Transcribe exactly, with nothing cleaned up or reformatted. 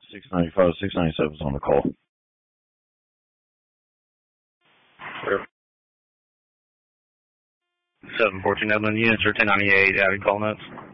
six ninety-five, six ninety-seven is on the call. Sure. seven fourteen Edmund, units are ten ninety-eight, adding call notes.